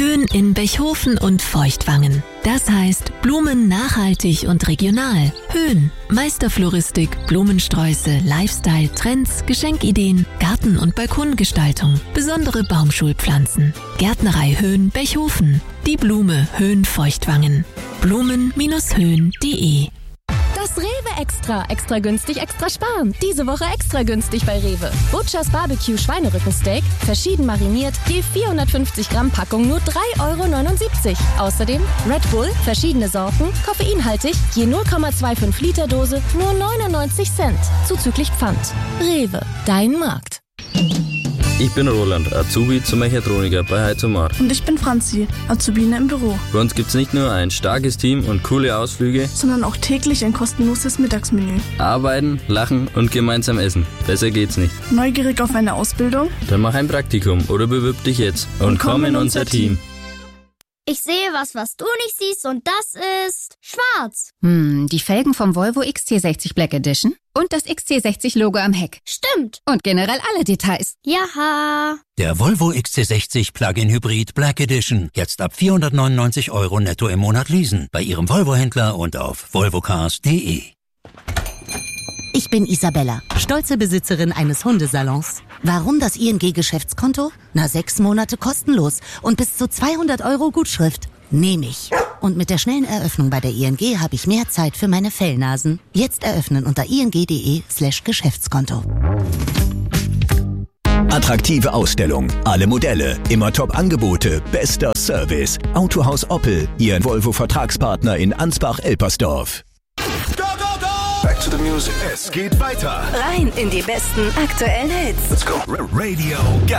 Höhen in Bechhofen und Feuchtwangen. Das heißt Blumen nachhaltig und regional. Höhen, Meisterfloristik, Blumensträuße, Lifestyle, Trends, Geschenkideen, Garten- und Balkongestaltung, besondere Baumschulpflanzen. Gärtnerei Höhen Bechhofen. Die Blume Höhen Feuchtwangen. Blumen-höhen.de. Das Rewe Extra. Extra günstig, extra sparen. Diese Woche extra günstig bei Rewe. Butchers Barbecue Schweinerückensteak, verschieden mariniert, je 450 Gramm Packung nur 3,79 €. Außerdem Red Bull, verschiedene Sorten, koffeinhaltig, je 0,25 Liter Dose, nur 99 Cent. Zuzüglich Pfand. Rewe, dein Markt. Ich bin Roland, Azubi zum Mechatroniker bei Heizomar. Und ich bin Franzi, Azubine im Büro. Bei uns gibt's nicht nur ein starkes Team und coole Ausflüge, sondern auch täglich ein kostenloses Mittagsmenü. Arbeiten, lachen und gemeinsam essen. Besser geht's nicht. Neugierig auf eine Ausbildung? Dann mach ein Praktikum oder bewirb dich jetzt und komm in unser Team. Ich sehe was du nicht siehst, und das ist schwarz. Die Felgen vom Volvo XC60 Black Edition und das XC60-Logo am Heck. Stimmt. Und generell alle Details. Jaha. Der Volvo XC60 Plug-in Hybrid Black Edition. Jetzt ab 499 € netto im Monat leasen. Bei Ihrem Volvo-Händler und auf volvocars.de. Ich bin Isabella, stolze Besitzerin eines Hundesalons. Warum das ING-Geschäftskonto? 6 Monate kostenlos und bis zu 200 € Gutschrift. Nehme ich. Und mit der schnellen Eröffnung bei der ING habe ich mehr Zeit für meine Fellnasen. Jetzt eröffnen unter ing.de/Geschäftskonto. Attraktive Ausstellung, alle Modelle, immer Top-Angebote, bester Service. Autohaus Oppel, Ihr Volvo-Vertragspartner in Ansbach-Elpersdorf. Back to the music. Es geht weiter. Rein in die besten aktuellen Hits. Let's go. Radio